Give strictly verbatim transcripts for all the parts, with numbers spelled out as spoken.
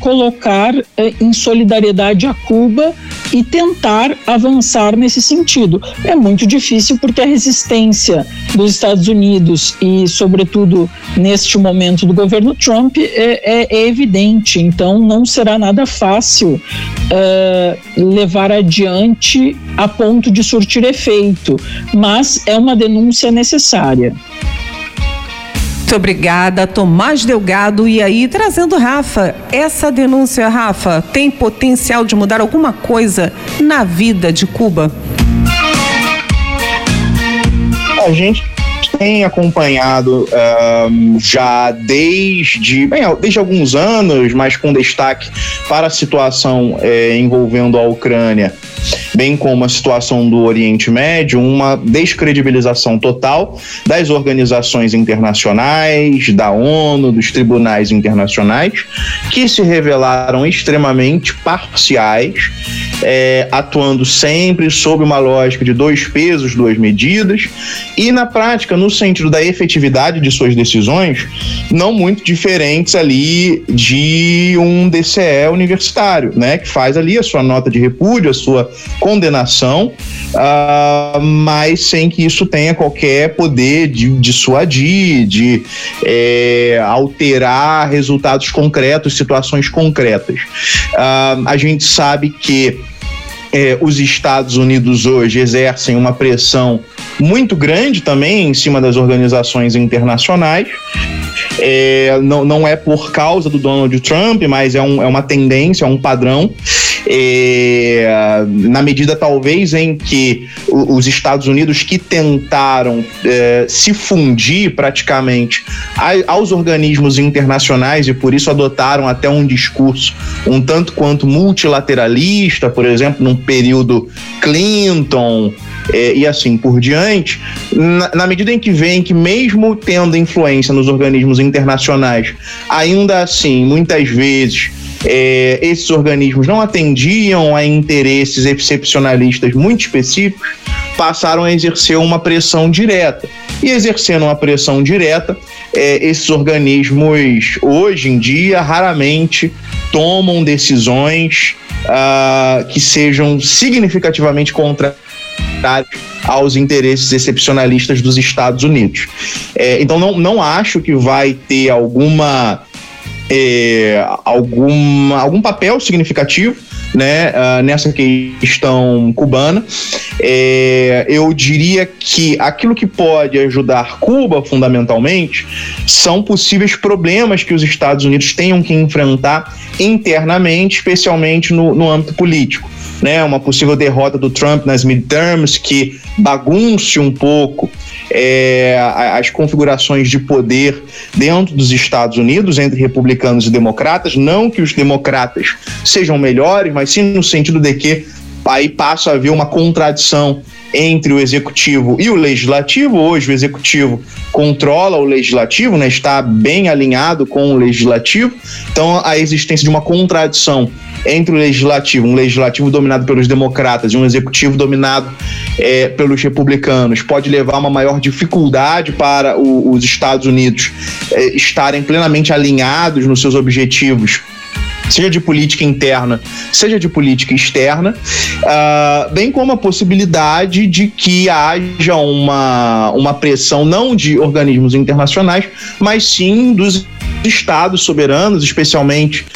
colocar eh, em solidariedade a Cuba e tentar avançar nesse sentido. É muito difícil porque a resistência dos Estados Unidos e, sobretudo, neste momento do governo Trump é, é, é evidente. Então, não será nada fácil uh, levar adiante a ponto de surtir efeito, mas é uma denúncia necessária. Muito obrigada, Tomás Delgado. E aí, trazendo Rafa, essa denúncia, Rafa, tem potencial de mudar alguma coisa na vida de Cuba? A gente tem acompanhado um, já desde, bem, desde alguns anos, mas com destaque para a situação eh, envolvendo a Ucrânia, bem como a situação do Oriente Médio, uma descredibilização total das organizações internacionais, da ONU, dos tribunais internacionais, que se revelaram extremamente parciais, é, atuando sempre sob uma lógica de dois pesos, duas medidas, e na prática, no sentido da efetividade de suas decisões, não muito diferentes ali de um D C E universitário, né, que faz ali a sua nota de repúdio, a sua condenação, uh, mas sem que isso tenha qualquer poder de dissuadir, de é, alterar resultados concretos, situações concretas. Uh, a gente sabe que é, os Estados Unidos hoje exercem uma pressão muito grande também em cima das organizações internacionais. É, não, não é por causa do Donald Trump, mas é, um, é uma tendência, é um padrão. É, na medida talvez em que os Estados Unidos, que tentaram é, se fundir praticamente aos organismos internacionais e por isso adotaram até um discurso um tanto quanto multilateralista, por exemplo, num período Clinton, É, e assim por diante, na, na medida em que veem que mesmo tendo influência nos organismos internacionais, ainda assim, muitas vezes, é, esses organismos não atendiam a interesses excepcionalistas muito específicos, passaram a exercer uma pressão direta. E exercendo uma pressão direta, é, esses organismos, hoje em dia, raramente tomam decisões uh, que sejam significativamente contrárias aos interesses excepcionalistas dos Estados Unidos. É, então não, não acho que vai ter alguma, é, alguma algum papel significativo, né, uh, nessa questão cubana. É, eu diria que aquilo que pode ajudar Cuba, fundamentalmente, são possíveis problemas que os Estados Unidos tenham que enfrentar internamente, especialmente no, no âmbito político. Né, uma possível derrota do Trump nas midterms que bagunce um pouco é, as configurações de poder dentro dos Estados Unidos entre republicanos e democratas. Não que os democratas sejam melhores, mas sim no sentido de que aí passa a haver uma contradição entre o executivo e o legislativo. Hoje o executivo controla o legislativo, né, está bem alinhado com o legislativo, então a existência de uma contradição entre o legislativo, um legislativo dominado pelos democratas e um executivo dominado é, pelos republicanos, pode levar a uma maior dificuldade para o, os Estados Unidos é, estarem plenamente alinhados nos seus objetivos, seja de política interna, seja de política externa, uh, bem como a possibilidade de que haja uma, uma pressão não de organismos internacionais, mas sim dos estados soberanos, especialmente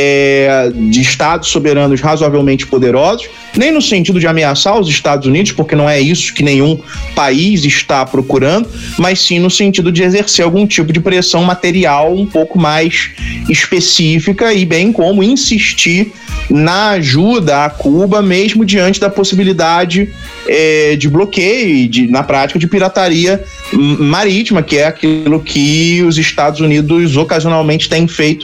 é, de estados soberanos razoavelmente poderosos, nem no sentido de ameaçar os Estados Unidos, porque não é isso que nenhum país está procurando, mas sim no sentido de exercer algum tipo de pressão material um pouco mais específica e bem como insistir na ajuda a Cuba, mesmo diante da possibilidade é, de bloqueio e, de, na prática, de pirataria marítima, que é aquilo que os Estados Unidos ocasionalmente têm feito,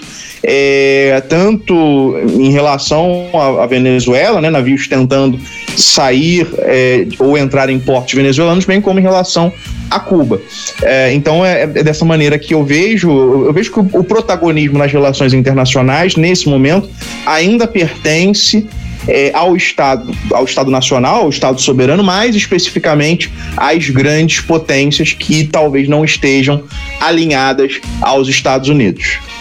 é, tanto em relação à Venezuela, né, navios tentando sair é, ou entrar em portos venezuelanos, bem como em relação a Cuba. É, então é, é dessa maneira que eu vejo, eu vejo que o, o protagonismo nas relações internacionais, nesse momento, ainda pertence É, ao Estado, ao Estado nacional, ao Estado soberano, mais especificamente às grandes potências que talvez não estejam alinhadas aos Estados Unidos.